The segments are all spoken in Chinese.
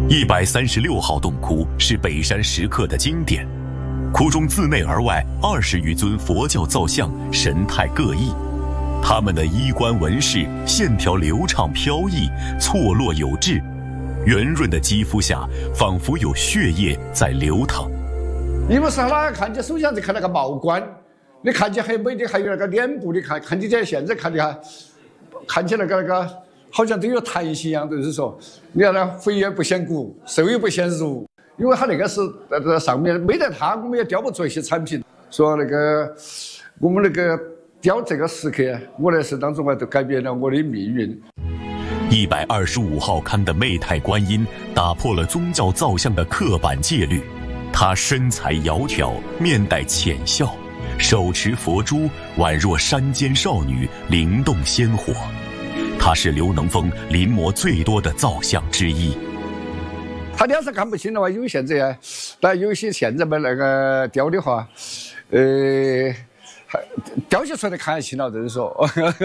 136号洞窟是北山石刻的经典，窟中自内而外20余尊佛教造像，神态各异。他们的衣冠纹饰线条流畅飘逸，错落有致，圆润的肌肤下仿佛有血液在流淌。 你们上哪看见？首先是看那个帽冠，你看见很美的，还有那个脸部，你看起来现在看的看起来那个好像都有弹性一样，就是说，你看那肥也不显骨，瘦也不显乳，因为它那个是在上面没得它，我们也雕不出一些产品。说那个我们那个雕这个石刻，我的生当中都改变了我的命运。 125号龛的媚态观音打破了宗教造像的刻板戒律，她身材窈窕，面带浅笑，手持佛珠，宛若山间少女，灵动鲜活。她是刘能峰临摹最多的造像之一。 他脸上看不清的话，有现在，但有些现在嘛那个雕的话，雕起出来看得清了，就是说，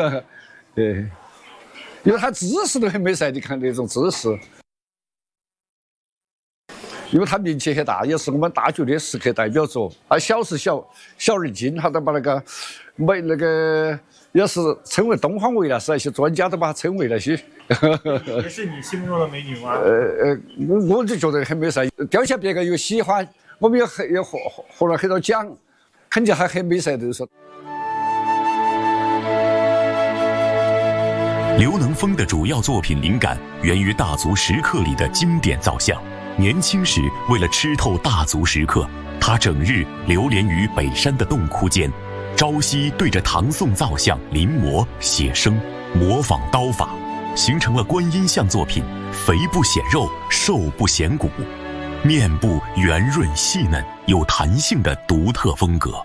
因为他姿势都很美噻，你看那种姿势。因为他名气很大，也是我们大学的石刻代表作。他小是小，小而精，他都把那个也是称为东方未来，是那些专家都把它称为那些。 也是你心目中的美女吗？ 我就觉得很美噻，雕起来别个又喜欢，我们也获了很多奖，肯定还很美噻，就是说。 刘能峰的主要作品灵感源于大足石刻里的经典造像。年轻时，为了吃透大足石刻，他整日流连于北山的洞窟间，朝夕对着唐宋造像临摹写生，模仿刀法，形成了观音像作品，肥不显肉，瘦不显骨，面部圆润细嫩，有弹性的独特风格。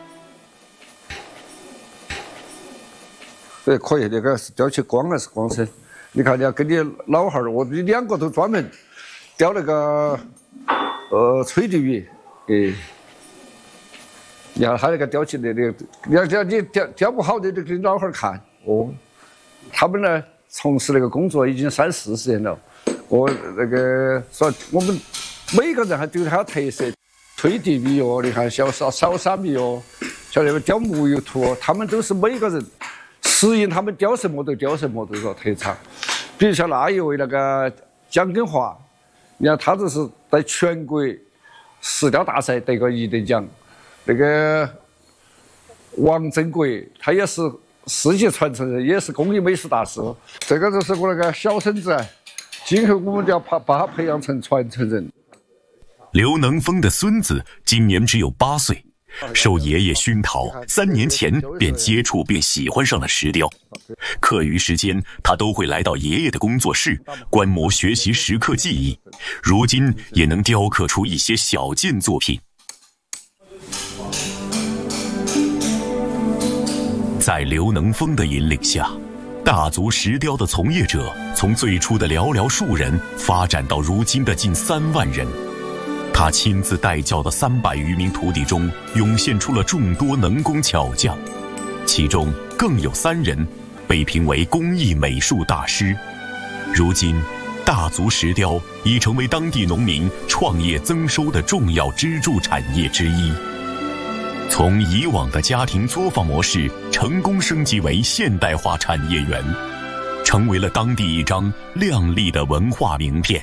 对，可以，那个是雕起光还是光身？你看，你要跟你老汉儿，我你两个都专门雕那个吹地鱼，你看他那个雕起来的，你雕不好的就给老汉儿看哦。他们呢从事那个工作已经30-40年了，我那个说我们每个人还都有他的特色，吹地鱼哦，你看小沙弥哦，像那个雕木油图哦，他们都是每个人。适应他们雕什么都雕什么，都说特长。比如像那一位那个蒋根华，你看他这是在全国石雕大赛得过1等奖。那个王振国，他也是世界传承人，也是工艺美术大师。这个就是我那个小孙子，今后我们就要把他培养成传承人。 刘能峰的孙子今年只有8岁。受爷爷熏陶，3年前便接触并喜欢上了石雕。课余时间，他都会来到爷爷的工作室观摩学习石刻技艺，如今也能雕刻出一些小件作品。在刘能峰的引领下，大足石雕的从业者从最初的寥寥数人发展到如今的近3万人。他亲自带教的300余名徒弟中，涌现出了众多能工巧匠，其中更有3人被评为工艺美术大师。如今，大足石雕已成为当地农民创业增收的重要支柱产业之一。从以往的家庭作坊模式，成功升级为现代化产业园，成为了当地一张亮丽的文化名片。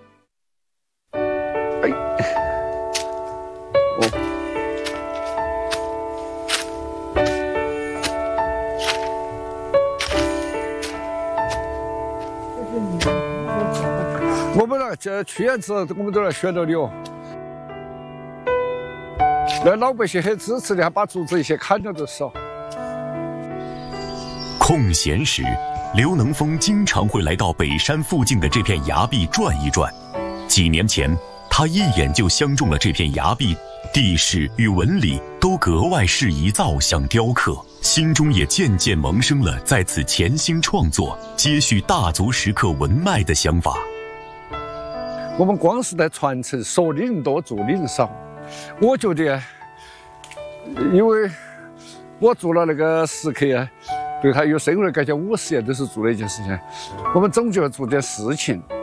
我们去年子我们都来选了你哦，那老百姓很支持的，还把竹子一些砍了就是哦。 空闲时，刘能峰经常会来到北山附近的这片崖壁转一转。几年前，他一眼就相中了这片崖壁，地势与纹理都格外适宜造像雕刻，心中也渐渐萌生了在此潜心创作、接续大足石刻文脉的想法。 我们光是在传承，说的人多，做的人少。我觉得，因为我做了那个石刻啊，对他有生活改造50年都是做了一件事情。我们总就要做点事情，